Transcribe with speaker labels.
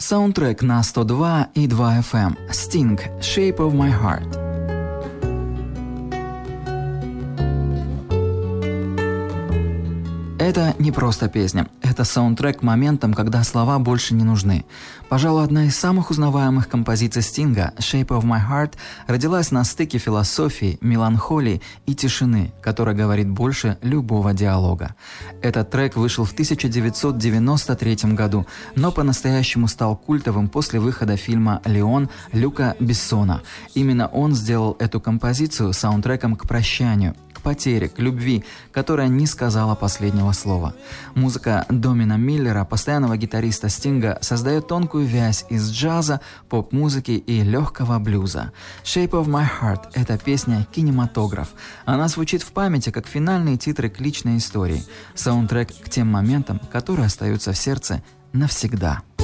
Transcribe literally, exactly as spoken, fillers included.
Speaker 1: Саундтрек на сто два и два эф эм. Sting, Shape of My Heart. Это не просто песня, это саундтрек к моментам, когда слова больше не нужны. Пожалуй, одна из самых узнаваемых композиций Стинга, Shape of My Heart, родилась на стыке философии, меланхолии и тишины, которая говорит больше любого диалога. Этот трек вышел в тысяча девятьсот девяносто третьем году, но по-настоящему стал культовым после выхода фильма «Леон» Люка Бессона. Именно он сделал эту композицию саундтреком к прощанию, к потере, к любви, которая не сказала последнего слова. Музыка Домина Миллера, постоянного гитариста Стинга, создает тонкую вязь из джаза, поп-музыки и легкого блюза. Shape of My Heart – это песня «Кинематограф». Она звучит в памяти как финальные титры к личной истории. Саундтрек к тем моментам, которые остаются в сердце навсегда.